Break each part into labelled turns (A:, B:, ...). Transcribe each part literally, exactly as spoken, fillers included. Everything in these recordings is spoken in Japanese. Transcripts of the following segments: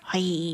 A: はい、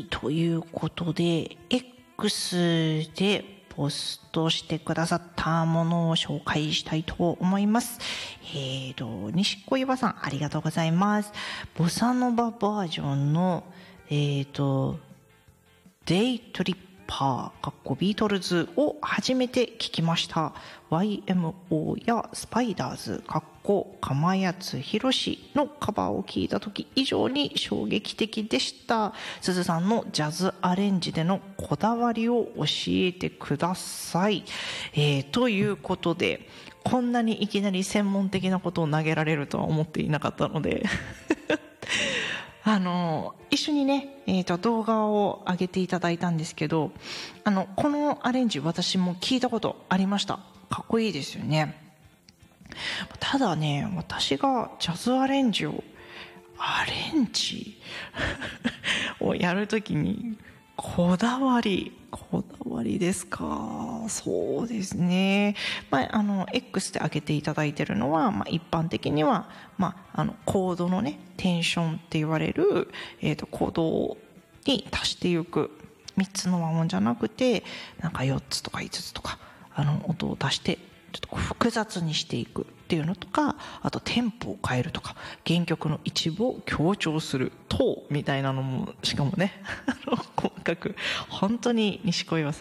A: ということで、X でポストしてくださったものを紹介したいと思います。えーと、西小岩さん、ありがとうございます。ボサノババージョンの、えーと、デイトリッパー、かっこビートルズを初めて聞きました。ワイエムオー やスパイダーズ、かっこかまやつひろしのカバーを聞いた時以上に衝撃的でした。すずさんのジャズアレンジでのこだわりを教えてください。えー、ということで、こんなにいきなり専門的なことを投げられるとは思っていなかったのであの、一緒にね、えっと、動画を上げていただいたんですけど、あの、このアレンジ私も聞いたことありました。かっこいいですよね。ただね、私がジャズアレンジを、アレンジをやるときに、こだわり、こだわりですか。そうですね。まあ、あの、X で上げていただいているのは、まあ、一般的には、まあ、あの、コードのね、テンションって言われる、えっと、コードに足していく。三つの和音じゃなくて、なんか四つとか五つとか、あの、音を足して、ちょっと複雑にしていくっていうのとか、あとテンポを変えるとか、原曲の一部を強調する等みたいなのも、しかもね、細かく、本当に西小岩さ